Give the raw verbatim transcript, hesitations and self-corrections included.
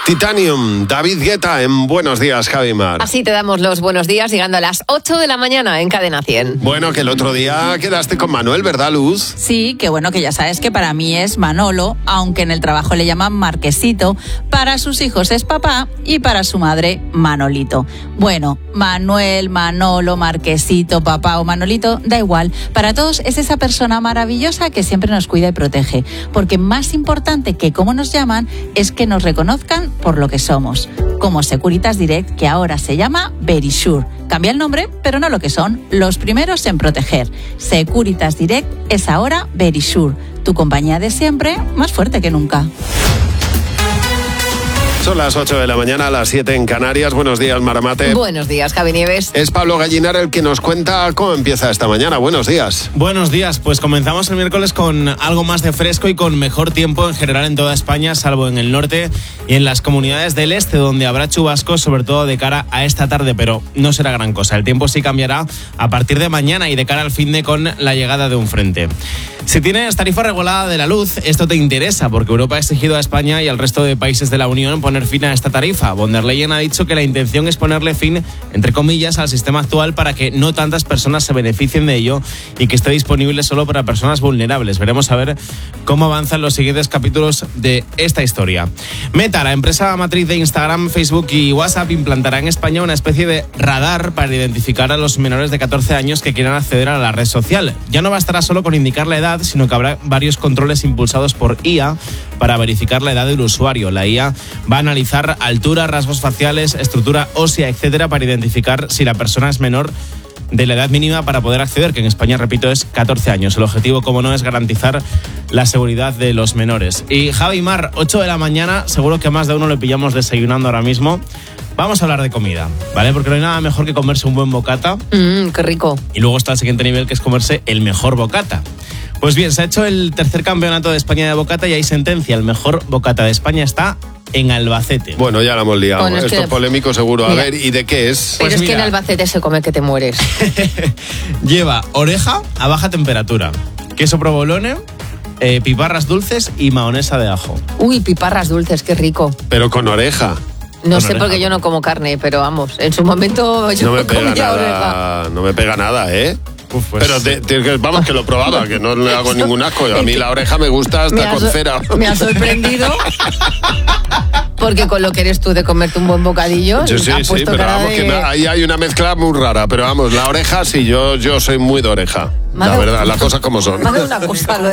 Titanium, David Guetta en Buenos Días, Javi Mar. Así te damos los buenos días, llegando a las ocho de la mañana en Cadena cien. Bueno, que el otro día quedaste con Manuel, ¿verdad, Luz? Sí, que bueno, que ya sabes que para mí es Manolo, aunque en el trabajo le llaman Marquesito, para sus hijos es papá y para su madre Manolito. Bueno, Manuel, Manolo, Marquesito, papá o Manolito, da igual. Para todos es esa persona maravillosa que siempre nos cuida y protege. Porque más importante que cómo nos llaman es que nos reconozcan por lo que somos, como Securitas Direct, que ahora se llama Verisure. Cambia el nombre, pero no lo que son, los primeros en proteger. Securitas Direct es ahora Verisure, tu compañía de siempre, más fuerte que nunca. Son las ocho de la mañana, a las siete en Canarias. Buenos días, Maramate. Buenos días, Javi Nieves. Es Pablo Gallinar el que nos cuenta cómo empieza esta mañana. Buenos días. Buenos días, pues comenzamos el miércoles con algo más de fresco y con mejor tiempo en general en toda España, salvo en el norte y en las comunidades del este, donde habrá chubascos, sobre todo de cara a esta tarde, pero no será gran cosa. El tiempo sí cambiará a partir de mañana y de cara al finde con la llegada de un frente. Si tienes tarifa regulada de la luz, esto te interesa, porque Europa ha exigido a España y al resto de países de la Unión poner fin a esta tarifa. Von der Leyen ha dicho que la intención es ponerle fin, entre comillas, al sistema actual para que no tantas personas se beneficien de ello y que esté disponible solo para personas vulnerables. Veremos a ver cómo avanzan los siguientes capítulos de esta historia. Meta, la empresa matriz de Instagram, Facebook y WhatsApp, implantará en España una especie de radar para identificar a los menores de catorce años que quieran acceder a la red social. Ya no bastará solo con indicar la edad, sino que habrá varios controles impulsados por I A para verificar la edad del usuario. La I A va a analizar altura, rasgos faciales, estructura ósea, etcétera, para identificar si la persona es menor de la edad mínima para poder acceder, que en España, repito, es catorce años. El objetivo, como no, es garantizar la seguridad de los menores. Y Javi Mar, ocho de la mañana, seguro que a más de uno le pillamos desayunando ahora mismo. Vamos a hablar de comida, ¿vale? Porque no hay nada mejor que comerse un buen bocata. Mmm, qué rico. Y luego está el siguiente nivel, que es comerse el mejor bocata. Pues bien, se ha hecho el tercer campeonato de España de bocata y hay sentencia. El mejor bocata de España está en Albacete. Bueno, ya la hemos liado. Bueno, es Esto que... es polémico seguro. Mira. A ver, ¿y de qué es? Pero Pues es mira. que en Albacete se come que te mueres. Lleva oreja a baja temperatura, queso provolone, eh, piparras dulces y mahonesa de ajo. Uy, piparras dulces, qué rico. Pero con oreja. No Con sé oreja. por qué yo no como carne, pero vamos, en su momento yo No me pega comía oreja. nada, no me pega nada, ¿eh? Uf, pues... Pero te- te- que- vamos, que lo probaba, que no le hago ningún asco. A mí la oreja me gusta Me hasta ha con sor- cera. Me ha sorprendido. Porque con lo que eres tú de comerte un buen bocadillo, Sí, te sí, has sí, puesto pero cara vamos, de... que me- ahí hay una mezcla muy rara. Pero vamos, la oreja, sí, yo, yo soy muy de oreja. La Madre- verdad, las cosas como son. Me ha dado una cosa lo de